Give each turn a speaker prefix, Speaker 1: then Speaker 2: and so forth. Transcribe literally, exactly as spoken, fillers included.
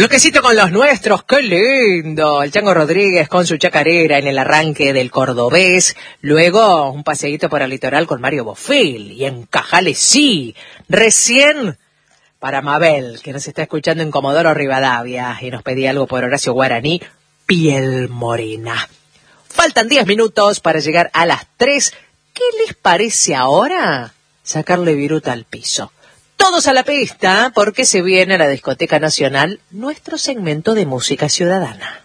Speaker 1: Bloquecito con los nuestros, qué lindo. El Chango Rodríguez con su chacarera en el arranque del cordobés. Luego un paseíto por el litoral con Mario Bofill. Y en Cajales sí. Recién para Mabel, que nos está escuchando en Comodoro Rivadavia. Y nos pedía algo por Horacio Guaraní. Piel morena. Faltan diez minutos para llegar a las tres. ¿Qué les parece ahora sacarle viruta al piso? Todos a la pista, porque se viene a la Discoteca Nacional nuestro segmento de música ciudadana.